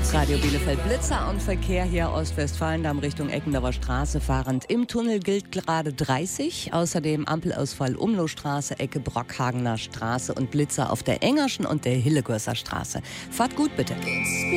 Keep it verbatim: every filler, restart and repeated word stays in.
Radio Bielefeld Blitzer und Verkehr hier Ostwestfalendamm Richtung Eckendorfer Straße fahrend. Im Tunnel gilt gerade dreißig. Außerdem Ampelausfall Umlohstraße, Ecke Brockhagener Straße und Blitzer auf der Engerschen und der Hillegörser Straße. Fahrt gut bitte.